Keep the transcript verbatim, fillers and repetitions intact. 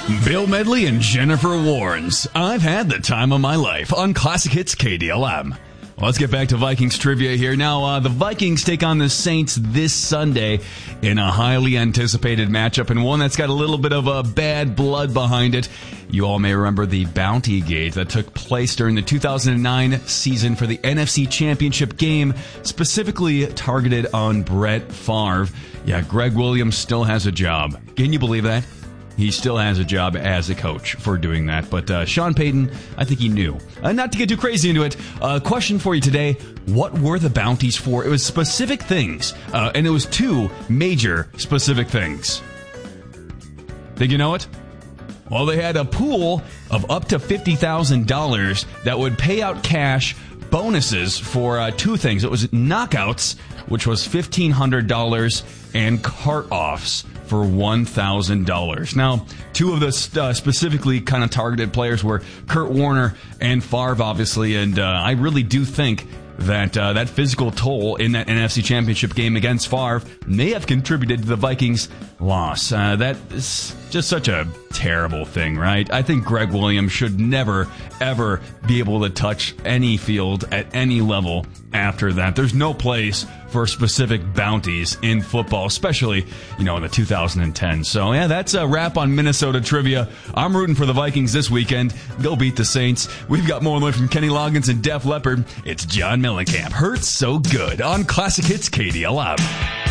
Bill Medley and Jennifer Warnes. I've had the time of my life on Classic Hits K D L M. Well, let's get back to Vikings trivia here. Now, uh, the Vikings take on the Saints this Sunday in a highly anticipated matchup, and one that's got a little bit of a bad blood behind it. You all may remember the Bounty Gate that took place during the two thousand nine season for the N F C Championship game, specifically targeted on Brett Favre. Yeah, Greg Williams still has a job. Can you believe that? He still has a job as a coach for doing that. But uh, Sean Payton, I think he knew. Uh, not to get too crazy into it, a uh, question for you today. What were the bounties for? It was specific things, uh, and it was two major specific things. Think you know it? Well, they had a pool of up to fifty thousand dollars that would pay out cash bonuses for uh, two things. It was knockouts, which was fifteen hundred dollars, and cart-offs for one thousand dollars. Now, two of the uh, specifically kind of targeted players were Kurt Warner and Favre, obviously, and uh, I really do think that uh, that physical toll in that N F C Championship game against Favre may have contributed to the Vikings' loss. Uh, that is just such a terrible thing, right? I think Greg Williams should never, ever be able to touch any field at any level after that. There's no place for specific bounties in football, especially, you know, in the two thousand ten. So, yeah, that's a wrap on Minnesota trivia. I'm rooting for the Vikings this weekend. Go beat the Saints. We've got more from Kenny Loggins and Def Leppard. It's John Mellencamp. Hurts So Good on Classic Hits K D L M.